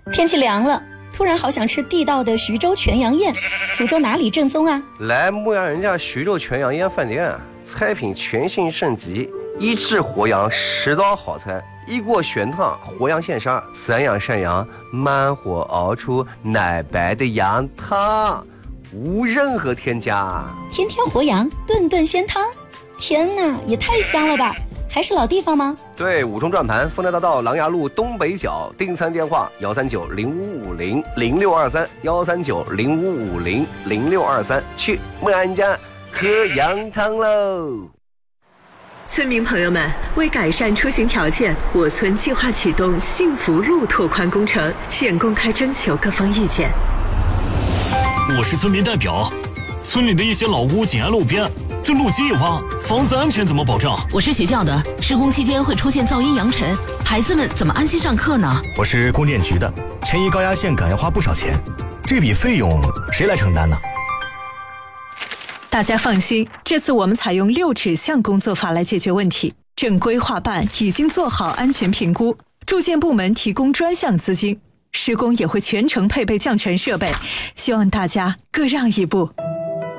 天气凉了，突然好想吃地道的徐州全羊宴，福州哪里正宗啊？ 来牧羊人家徐州全羊宴饭店，菜品全新升级，一制活羊10道好菜，一锅玄汤活羊现杀，3样山羊慢火熬出奶白的羊汤，无任何添加。 天天活羊，顿顿鲜汤，天哪，也太香了吧！还是老地方吗？ 对，五中转盘，丰德大道琅琊路东北角，订餐电话13905500623，13905500623，去牧羊人家喝羊汤喽！ 村民朋友们，为改善出行条件，我村计划启动幸福路拓宽工程，现公开征求各方意见。 我是村民代表，村里的一些老屋紧挨路边，这路基一挖，房子安全怎么保障？ 我是学校的，施工期间会出现噪音扬尘，孩子们怎么安心上课呢？ 我是供电局的，迁移高压线杆要花不少钱，这笔费用谁来承担呢？ 大家放心，这次我们采用6指向工作法来解决问题。正规划办已经做好安全评估，住建部门提供专项资金，施工也会全程配备降尘设备，希望大家各让一步。